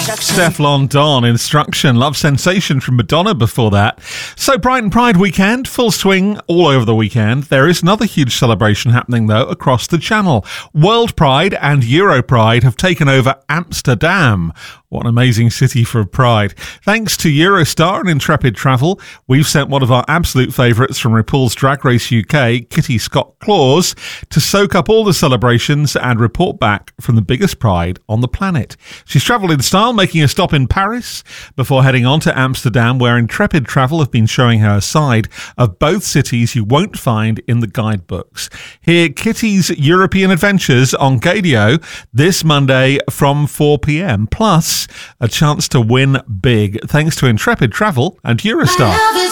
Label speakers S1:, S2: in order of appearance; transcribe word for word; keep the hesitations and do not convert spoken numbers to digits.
S1: Stefflon Don, Instruction, Love Sensation from Madonna before that. So Brighton Pride weekend, full swing all over the weekend. There is another huge celebration happening though across the channel. World Pride and Euro Pride have taken over Amsterdam. What an amazing city for Pride. Thanks to Eurostar and Intrepid Travel, we've sent one of our absolute favourites from RuPaul's Drag Race U K, Kitty Scott-Claus, to soak up all the celebrations and report back from the biggest pride on the planet. She's travelled in style, making a stop in Paris before heading on to Amsterdam, where Intrepid Travel have been showing her a side of both cities you won't find in the guidebooks. Hear Kitty's European adventures on Gadio this Monday from four p.m. Plus, a chance to win big thanks to Intrepid Travel and Eurostar.